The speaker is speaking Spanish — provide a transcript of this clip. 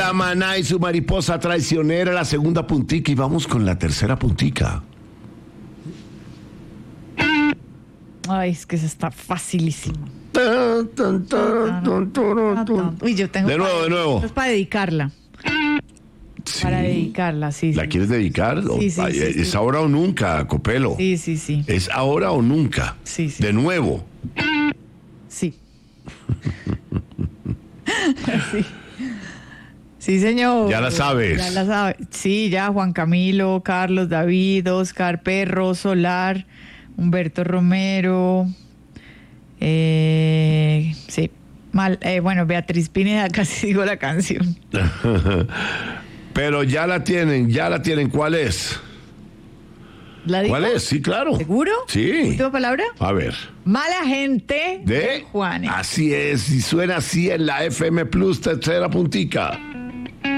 Era Maná y su mariposa traicionera, la segunda puntica, y vamos con la tercera puntica. Ay, es que eso está facilísimo. Uy, yo tengo. De nuevo. Es para dedicarla. Sí. Para dedicarla, sí. ¿La quieres dedicar? Sí. ¿Es ahora o nunca, Copelo? Sí. ¿Es ahora o nunca? Sí. De nuevo. Sí. Sí. Sí, señor. Ya la sabes. Ya la sabe. Sí, ya Juan Camilo, Carlos, David, Oscar, Perro, Solar, Humberto Romero. Sí. Bueno, Beatriz Pineda, casi digo la canción. Pero ya la tienen. ¿Cuál es? ¿La digo? ¿Cuál es? Sí, claro. ¿Seguro? Sí. ¿Última palabra? A ver. Mala gente De Juanes. Así es, y suena así en la FM Plus, tercera puntica.